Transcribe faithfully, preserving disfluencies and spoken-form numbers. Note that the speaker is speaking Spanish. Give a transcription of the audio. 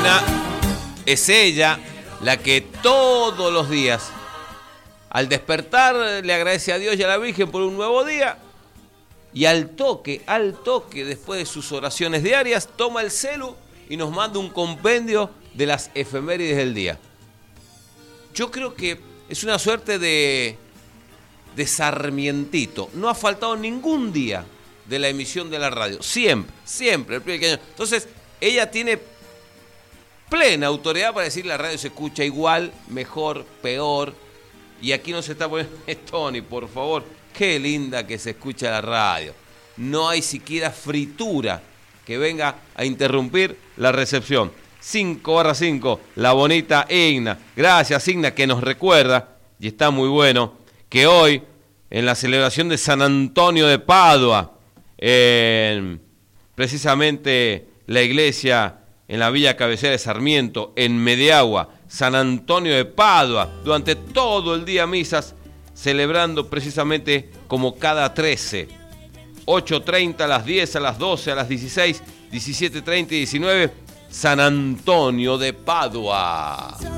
Igna es ella la que todos los días, al despertar, le agradece a Dios y a la Virgen por un nuevo día. Y al toque, al toque, después de sus oraciones diarias, toma el celu y nos manda un compendio de las efemérides del día. Yo creo que es una suerte de, de Sarmientito. No ha faltado ningún día de la emisión de la radio. Siempre, siempre. El primer año. Entonces, ella tiene plena autoridad para decir la radio se escucha igual, mejor, peor. Y aquí no se está poniendo... Tony, por favor, qué linda que se escucha la radio. No hay siquiera fritura que venga a interrumpir la recepción. cinco barra cinco, la bonita Igna. Gracias, Igna, que nos recuerda, y está muy bueno, que hoy, en la celebración de San Antonio de Padua, en precisamente la iglesia en la villa cabecera de Sarmiento, en Mediagua, San Antonio de Padua, durante todo el día misas, celebrando precisamente como cada trece, ocho treinta, a las diez, a las doce, a las dieciséis, diecisiete treinta y diecinueve, San Antonio de Padua.